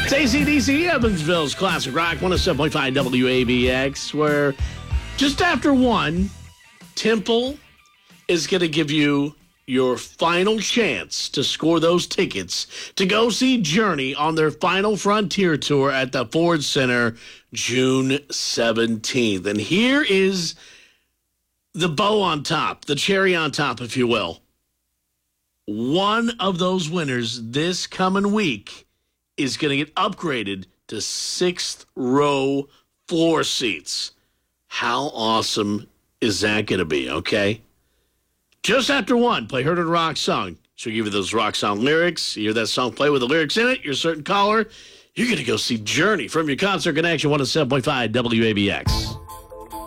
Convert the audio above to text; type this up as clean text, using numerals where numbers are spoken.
It's AC/DC, Evansville's Classic Rock, 107.5 WABX, where just after 1, Temple is going to give you your final chance to score those tickets to go see Journey on their final Frontier Tour at the Ford Center June 17th. And here is the bow on top, the cherry on top, if you will. One of those winners this coming week is going to get upgraded to 6th row floor seats. How awesome is that going to be, okay? Just after 1, play Heard It Rock song. She'll give you those rock song lyrics. You hear that song play with the lyrics in it, you're a certain caller. You're going to go see Journey from your Concert Connection, 107.5 WABX.